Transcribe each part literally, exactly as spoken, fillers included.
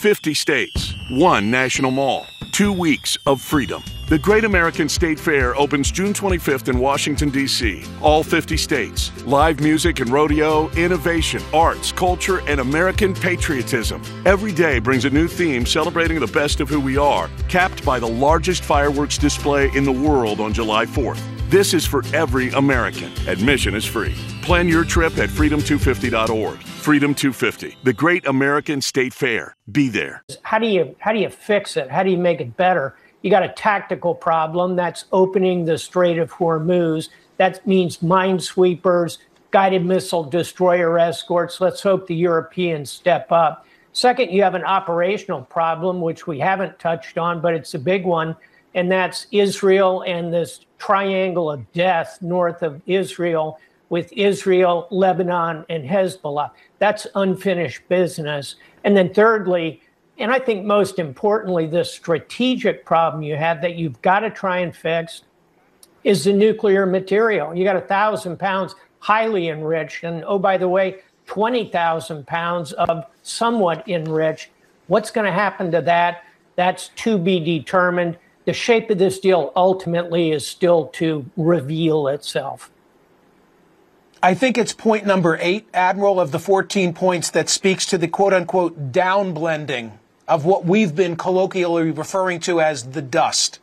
fifty states, one national mall, two weeks of freedom. The Great American State Fair opens June twenty-fifth in Washington, D C All fifty states. Live music and rodeo, innovation, arts, culture, and American patriotism. Every day brings a new theme celebrating the best of who we are, capped by the largest fireworks display in the world on July fourth. This is for every American. Admission is free. Plan your trip at freedom two fifty dot org. Freedom two fifty, the Great American State Fair. Be there. How do you how do you fix it? How do you make it better? You got a tactical problem. That's opening the Strait of Hormuz. That means minesweepers, guided missile destroyer escorts. Let's hope the Europeans step up. Second, you have an operational problem, which we haven't touched on, but it's a big one, and that's Israel and this triangle of death north of Israel with Israel, Lebanon, and Hezbollah. That's unfinished business. And then thirdly, and I think most importantly, the strategic problem you have that you've got to try and fix is the nuclear material. You got a thousand pounds highly enriched, and oh, by the way, twenty thousand pounds of somewhat enriched. What's going to happen to that? That's to be determined. The shape of this deal ultimately is still to reveal itself. I think it's point number eight, Admiral, of the fourteen points that speaks to the quote-unquote downblending of what we've been colloquially referring to as the dust.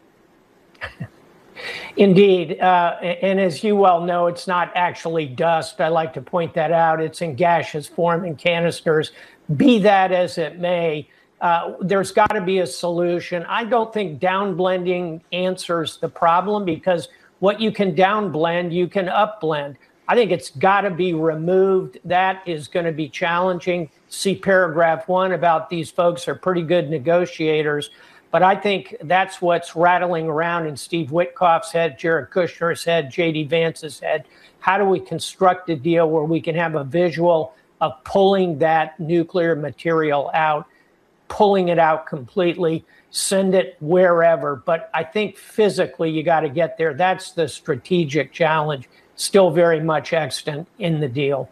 Indeed. Uh, and as you well know, it's not actually dust. I like to point that out. It's in gaseous form in canisters. Be that as it may, uh, there's got to be a solution. I don't think downblending answers the problem, because what you can downblend, you can upblend. I think it's got to be removed. That is going to be challenging. See paragraph one about these folks are pretty good negotiators. But I think that's what's rattling around in Steve Witkoff's head, Jared Kushner's head, J D Vance's head. How do we construct a deal where we can have a visual of pulling that nuclear material out, pulling it out completely, send it wherever? But I think physically you got to get there. That's the strategic challenge, still very much extant in the deal.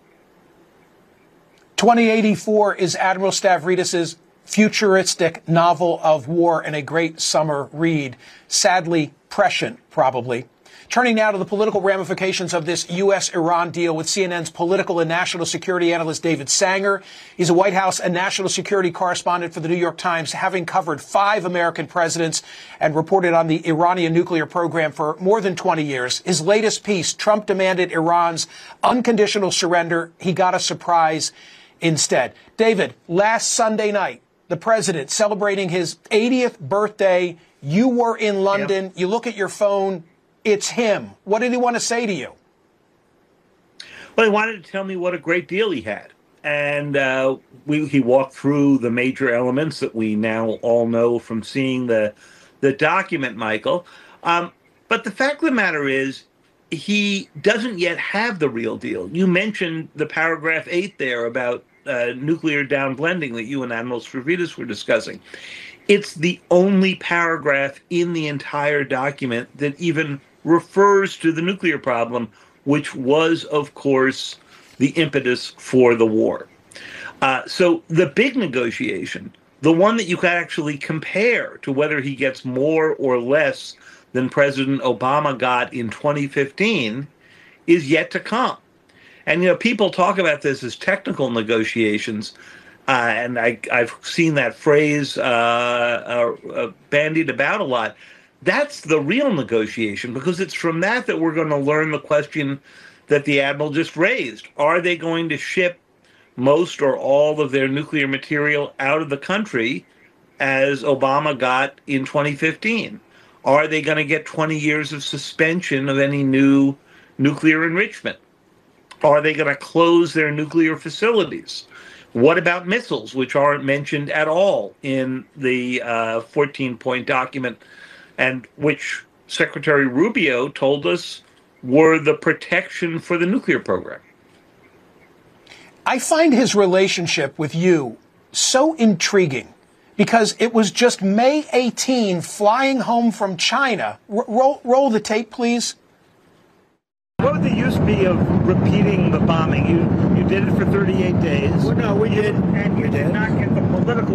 twenty eighty-four is Admiral Stavridis's futuristic novel of war and a great summer read. Sadly prescient, probably. Turning now to the political ramifications of this U S Iran deal with C N N's political and national security analyst David Sanger. He's a White House and national security correspondent for the New York Times, having covered five American presidents and reported on the Iranian nuclear program for more than twenty years. His latest piece, Trump demanded Iran's unconditional surrender. He got a surprise instead. David, last Sunday night, the president celebrating his eightieth birthday. You were in London. Yep. You look at your phone. It's him. What did he want to say to you? Well, he wanted to tell me what a great deal he had. And uh, we, he walked through the major elements that we now all know from seeing the, the document, Michael. Um, but the fact of the matter is, he doesn't yet have the real deal. You mentioned the paragraph eight there about uh, nuclear downblending that you and Admiral Stavridis were discussing. It's the only paragraph in the entire document that even refers to the nuclear problem, which was, of course, the impetus for the war. Uh, so the big negotiation, the one that you can actually compare to whether he gets more or less than President Obama got in twenty fifteen, is yet to come. And, you know, people talk about this as technical negotiations, uh, and I, I've seen that phrase uh, uh, uh, bandied about a lot. That's the real negotiation, because it's from that that we're going to learn the question that the Admiral just raised. Are they going to ship most or all of their nuclear material out of the country, as Obama got in twenty fifteen? Are they going to get twenty years of suspension of any new nuclear enrichment? Are they going to close their nuclear facilities? What about missiles, which aren't mentioned at all in the uh, fourteen-point document, and which Secretary Rubio told us were the protection for the nuclear program? I find his relationship with you so intriguing, because it was just May eighteenth, flying home from China. R- roll, roll the tape, please. What would the use be of repeating the bombing? You you did it for thirty-eight days. Well, no, we did, and you did not get the political